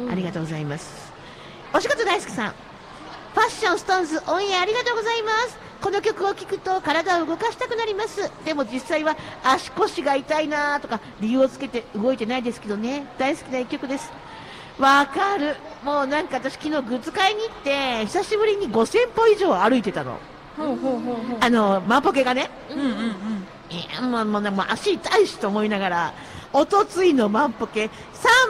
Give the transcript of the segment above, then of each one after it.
ありがとうございます。お仕事大好きさん、ファッションストーンズオンエアありがとうございます。この曲を聴くと体を動かしたくなります。でも実際は足腰が痛いなとか理由をつけて動いてないですけどね。大好きな一曲です。わかる。もうなんか私昨日グッズ買いに行って久しぶりに5000歩以上歩いてたの。万歩計がね。いやもう足痛いしと思いながら、おとついの万歩計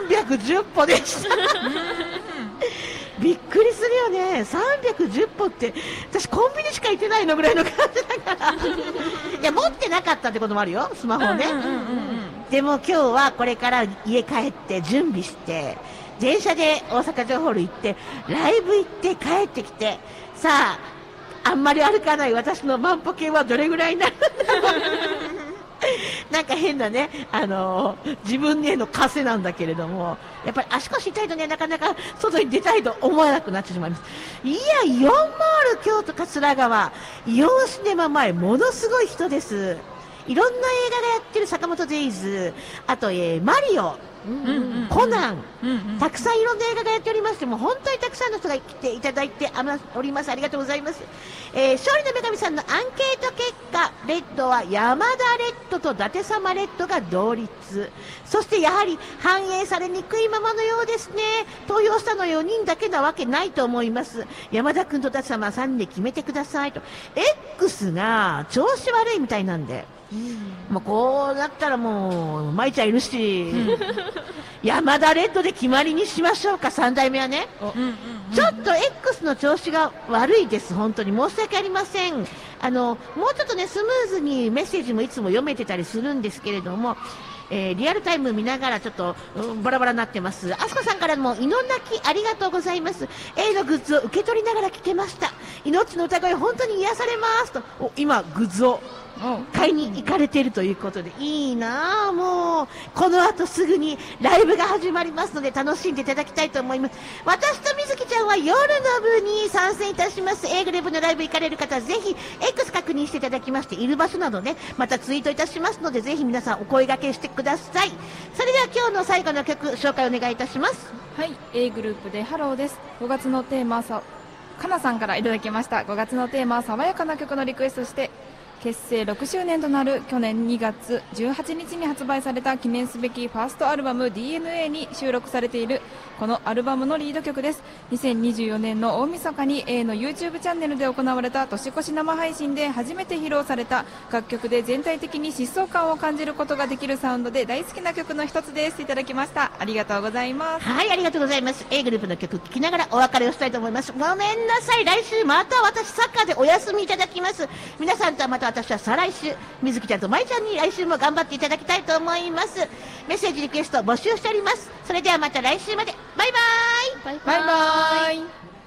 310歩でしたびっくりするよね。310歩って私コンビニしか行ってないのぐらいの感じだからいや持ってなかったってこともあるよ、スマホね。でも今日はこれから家帰って準備して電車で大阪城ホール行ってライブ行って帰ってきて、さああんまり歩かない私の万歩計はどれぐらいになるんだろうなんか変なね、自分への枷なんだけれども、やっぱり足腰痛いとね、なかなか外に出たいと思わなくなってしまいます。いや、イオンモール京都桂川、イオンシネマ前、ものすごい人です。いろんな映画がやってる坂本デイズ、あと、マリオ、コナン、たくさんいろんな映画がやっておりまして、もう本当にたくさんの人が来ていただいております。ありがとうございます。勝利の女神さんのアンケート結果、レッドは山田レッドと伊達様レッドが同率。そしてやはり反映されにくいままのようですね。投票したの4人だけなわけないと思います。山田君と伊達様3人で決めてくださいと。X が調子悪いみたいなんで。もうこうなったらもう舞ちゃんいるし山田レッドで決まりにしましょうか。3代目はね、ちょっと X の調子が悪いです。本当に申し訳ありません。もうちょっとねスムーズにメッセージもいつも読めてたりするんですけれども、リアルタイム見ながらちょっと、バラバラになってます。あすこさんからも祈泣きありがとうございます。A のグッズを受け取りながら聞けました。命の歌声本当に癒されますと。今グッズを買いに行かれているということで、いいなぁ。もうこの後すぐにライブが始まりますので楽しんでいただきたいと思います。私とみずきちゃんは夜の部に参戦いたします。A グループのライブ行かれる方はぜひ X 確認していただきまして、いる場所などねまたツイートいたしますので、ぜひ皆さんお声掛けしてください。それでは今日の最後の曲紹介お願いいたします。 はい、 A グループでハローです。5月のテーマはかなさんからいただきました。5月のテーマは爽やかな曲のリクエストして、結成6周年となる去年2月18日に発売された記念すべきファーストアルバム DNA に収録されているこのアルバムのリード曲です。2024年の大晦日に A の YouTube チャンネルで行われた年越し生配信で初めて披露された楽曲で、全体的に疾走感を感じることができるサウンドで大好きな曲の一つです。いただきました。ありがとうございます。 はい、ありがとうございます。 A グループの曲聴きながらお別れをしたいと思います。ごめんなさい、来週また私サッカーでお休みいただきます。皆さんとはまた私は再来週、みずきちゃんとまいちゃんに来週も頑張っていただきたいと思います。メッセージリクエスト募集しております。それではまた来週まで。バイバイ。 バイバイ。